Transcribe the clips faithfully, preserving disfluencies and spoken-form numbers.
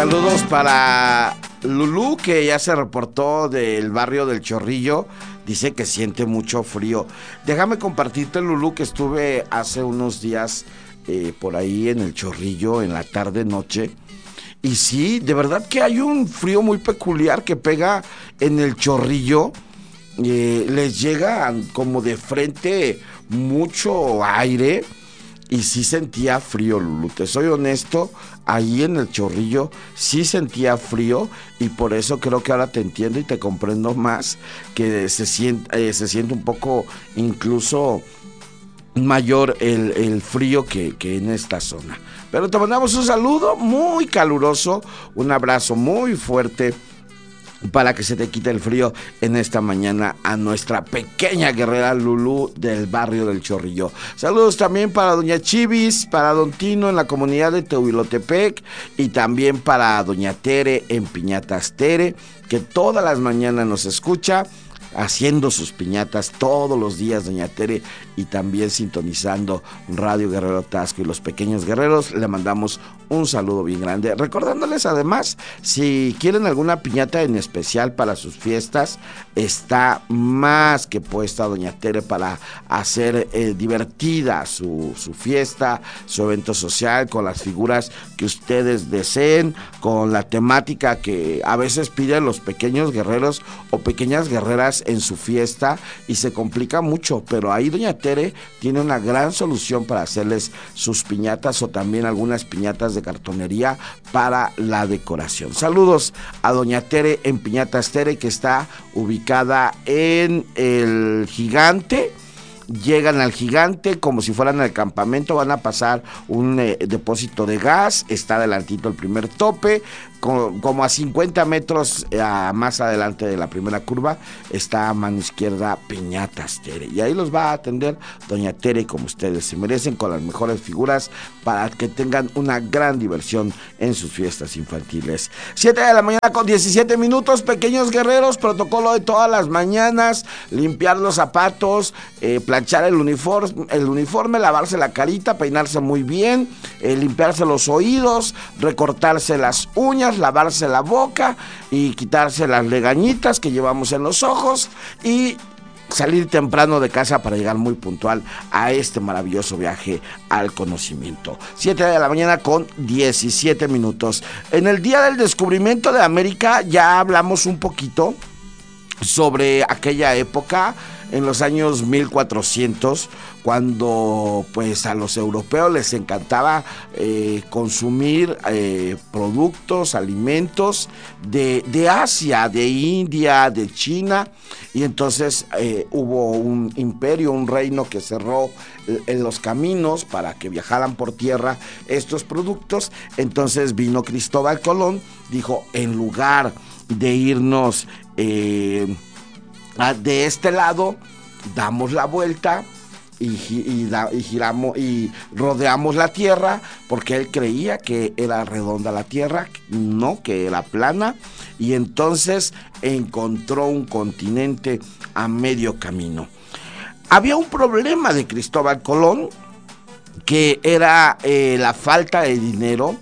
Saludos para Lulú, que ya se reportó del barrio del Chorrillo. Dice que siente mucho frío. Déjame compartirte, Lulú, que estuve hace unos días eh, por ahí en el Chorrillo, en la tarde-noche. Y sí, de verdad que hay un frío muy peculiar que pega en el Chorrillo. Eh, les llega como de frente mucho aire. Y sí sentía frío, Lulú, te soy honesto, ahí en el Chorrillo sí sentía frío y por eso creo que ahora te entiendo y te comprendo más, que se siente, eh, se siente un poco incluso mayor el, el frío que, que en esta zona. Pero te mandamos un saludo muy caluroso, un abrazo muy fuerte para que se te quite el frío en esta mañana a nuestra pequeña guerrera Lulú del barrio del Chorrillo. Saludos también para doña Chivis, para don Tino en la comunidad de Tehuilotepec y también para doña Tere en Piñatas Tere, que todas las mañanas nos escucha haciendo sus piñatas todos los días, doña Tere, y también sintonizando Radio Guerrero Tasco y los pequeños guerreros. Le mandamos un saludo bien grande, recordándoles además, si quieren alguna piñata en especial para sus fiestas, está más que puesta doña Tere para hacer eh, divertida su, su fiesta, su evento social, con las figuras que ustedes deseen, con la temática que a veces piden los pequeños guerreros o pequeñas guerreras en su fiesta, y se complica mucho, pero ahí doña Tere tiene una gran solución para hacerles sus piñatas o también algunas piñatas de cartonería para la decoración. Saludos a doña Tere en Piñatas Tere, que está ubicada en el Gigante. Llegan al Gigante como si fueran al campamento, van a pasar un eh, depósito de gas, está adelantito el primer tope, con, como a cincuenta metros eh, más adelante de la primera curva está a mano izquierda Piñatas Tere, y ahí los va a atender doña Tere como ustedes se merecen, con las mejores figuras para que tengan una gran diversión en sus fiestas infantiles. siete de la mañana con diecisiete minutos, pequeños guerreros, protocolo de todas las mañanas: limpiar los zapatos, eh, planchar el uniforme, el uniforme, lavarse la carita, peinarse muy bien, eh, limpiarse los oídos, recortarse las uñas, lavarse la boca y quitarse las legañitas que llevamos en los ojos, y salir temprano de casa para llegar muy puntual a este maravilloso viaje al conocimiento. siete de la mañana con diecisiete minutos. En el Día del Descubrimiento de América ya hablamos un poquito sobre aquella época, en los años mil cuatrocientos, cuando pues a los europeos les encantaba eh, consumir eh, productos, alimentos de, de Asia, de India, de China, y entonces eh, hubo un imperio, un reino que cerró en los caminos para que viajaran por tierra estos productos. Entonces vino Cristóbal Colón, dijo, en lugar de irnos eh, de este lado, damos la vuelta y, y, y giramos y rodeamos la tierra, porque él creía que era redonda la tierra, no, que era plana, y entonces encontró un continente a medio camino. Había un problema de Cristóbal Colón, que era eh, la falta de dinero,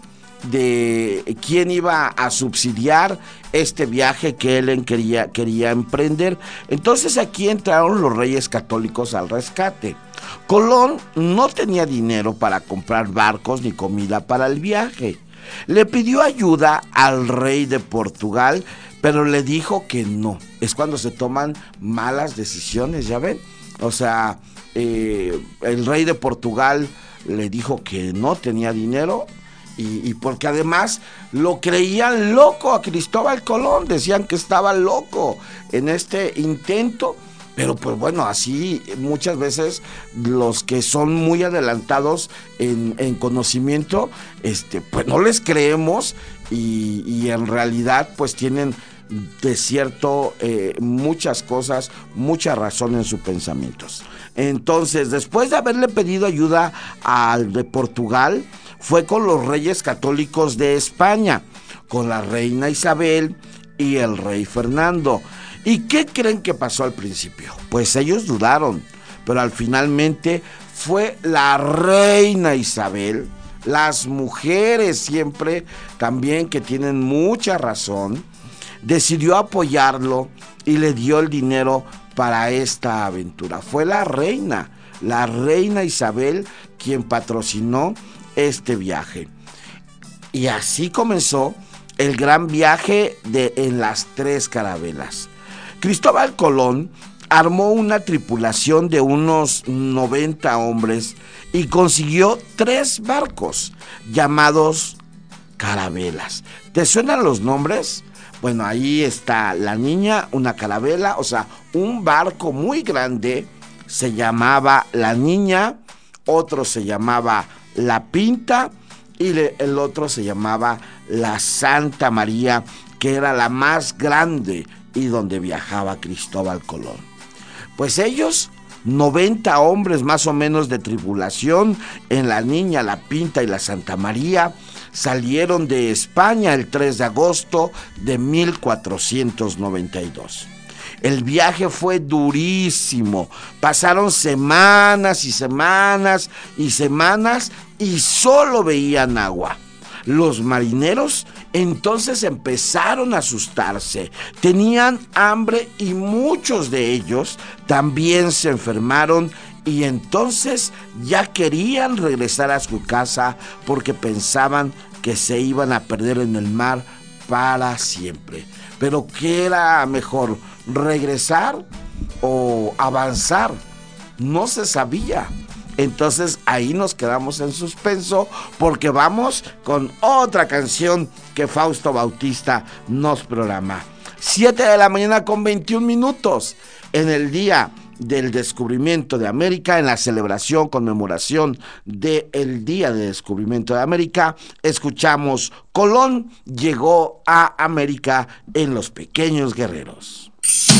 de quién iba a subsidiar este viaje que él quería, quería emprender. Entonces aquí entraron los reyes católicos al rescate. Colón no tenía dinero para comprar barcos ni comida para el viaje. Le pidió ayuda al rey de Portugal, pero le dijo que no. Es cuando se toman malas decisiones, ¿ya ven? O sea, eh, el rey de Portugal le dijo que no tenía dinero, Y, y porque además lo creían loco a Cristóbal Colón, decían que estaba loco en este intento, pero pues bueno, así muchas veces los que son muy adelantados en, en conocimiento, este, pues no les creemos, y, y en realidad pues tienen de cierto eh, muchas cosas, mucha razón en sus pensamientos. Entonces, después de haberle pedido ayuda al de Portugal, fue con los reyes católicos de España, con la reina Isabel y el rey Fernando. ¿Y qué creen que pasó al principio? Pues ellos dudaron, pero al finalmente fue la reina Isabel las mujeres siempre también, que tienen mucha razón, decidió apoyarlo y le dio el dinero para esta aventura. Fue la reina, la reina Isabel, quien patrocinó este viaje. Y así comenzó el gran viaje de en las tres carabelas. Cristóbal Colón armó una tripulación de unos noventa hombres y consiguió tres barcos llamados carabelas. ¿Te suenan los nombres? Bueno, ahí está La Niña, una carabela, o sea, un barco muy grande se llamaba La Niña, otro se llamaba La Pinta y le, el otro se llamaba La Santa María, que era la más grande y donde viajaba Cristóbal Colón. Pues ellos, noventa hombres más o menos de tripulación, en La Niña, La Pinta y La Santa María, salieron de España el tres de agosto de mil cuatrocientos noventa y dos. El viaje fue durísimo, pasaron semanas y semanas y semanas y solo veían agua. Los marineros entonces empezaron a asustarse, tenían hambre y muchos de ellos también se enfermaron y entonces ya querían regresar a su casa porque pensaban que se iban a perder en el mar para siempre. Pero ¿qué era mejor, regresar o avanzar? No se sabía. Entonces ahí nos quedamos en suspenso porque vamos con otra canción que Fausto Bautista nos programa. siete de la mañana con veintiún minutos en el día del descubrimiento de América, en la celebración, conmemoración del Día de Descubrimiento de América, escuchamos Colón llegó a América en Los Pequeños Guerreros.